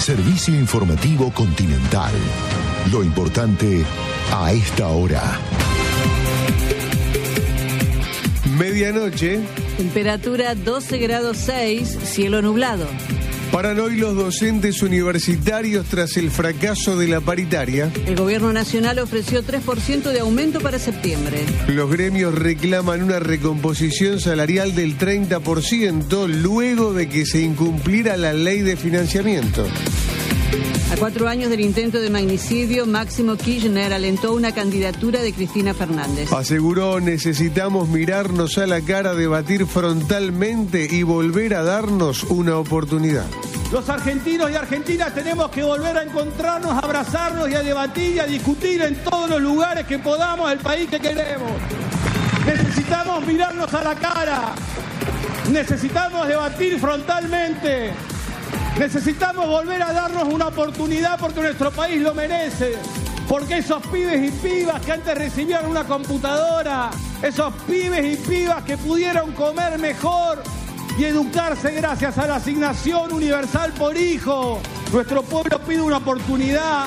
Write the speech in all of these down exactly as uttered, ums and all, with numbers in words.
Servicio informativo Continental. Lo importante a esta hora. Medianoche. Temperatura doce grados seis, cielo nublado. Paran hoy los docentes universitarios tras el fracaso de la paritaria. El gobierno nacional ofreció tres por ciento de aumento para septiembre. Los gremios reclaman una recomposición salarial del treinta por ciento luego de que se incumpliera la ley de financiamiento. A cuatro años del intento de magnicidio, Máximo Kirchner alentó una candidatura de Cristina Fernández. Aseguró: necesitamos mirarnos a la cara, debatir frontalmente y volver a darnos una oportunidad. Los argentinos y argentinas tenemos que volver a encontrarnos, a abrazarnos y a debatir y a discutir en todos los lugares que podamos el país que queremos. Necesitamos mirarnos a la cara, necesitamos debatir frontalmente. Necesitamos volver a darnos una oportunidad porque nuestro país lo merece. Porque esos pibes y pibas que antes recibían una computadora, esos pibes y pibas que pudieron comer mejor y educarse gracias a la asignación universal por hijo, nuestro pueblo pide una oportunidad.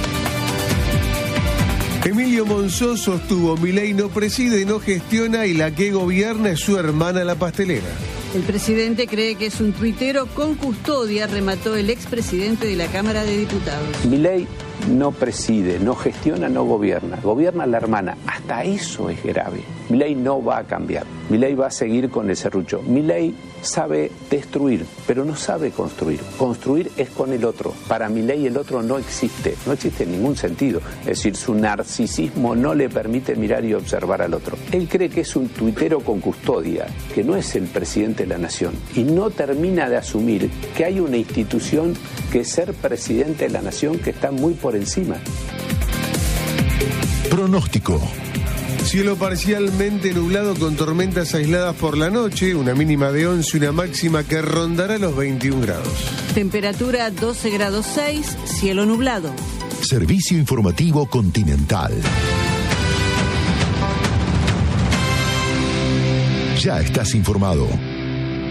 Emilio Monzó sostuvo: Milei no preside, no gestiona y la que gobierna es su hermana la pastelera. El presidente cree que es un tuitero con custodia, remató el expresidente de la Cámara de Diputados. Milei no preside, no gestiona, no gobierna. Gobierna la hermana. Hasta eso es grave. Milei no va a cambiar. Milei va a seguir con el serrucho. Milei sabe destruir, pero no sabe construir. Construir es con el otro. Para Milei el otro no existe. No existe en ningún sentido. Es decir, su narcisismo no le permite mirar y observar al otro. Él cree que es un tuitero con custodia, que no es el presidente de la nación. Y no termina de asumir que hay una institución que es ser presidente de la nación que está muy por encima. Pronóstico. Cielo parcialmente nublado con tormentas aisladas por la noche, una mínima de once y una máxima que rondará los veintiún grados. Temperatura doce grados seis, cielo nublado. Servicio informativo Continental. Ya estás informado.